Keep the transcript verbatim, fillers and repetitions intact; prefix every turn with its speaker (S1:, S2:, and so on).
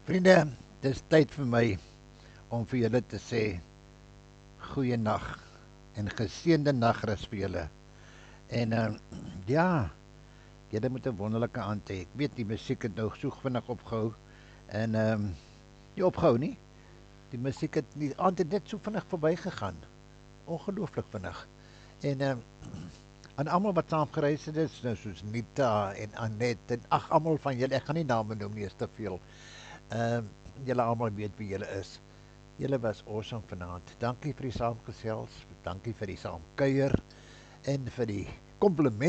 S1: Vriende, dis tyd vir my om vir julle te sê goeie nag en geseënde nagrus vir julle. En uh, ja, julle moet 'n wonderlike aand hê. Ek weet die musiek het nou so vinnig opgehou en ehm um, nie opgehou nie. Die musiek het die aand het net so vinnig verbygegaan. Ongelooflik vinnig. En ehm um, aan almal wat saam gereis het, is nou soos Nita en Annette en ag almal van julle, ek gaan nie name noem nie, is te veel. Ehm um, julle almal weet wie julle is. Julle was awesome vanaand. Dankie vir die saamgesels, dankie vir die saamkuier en vir die komplimente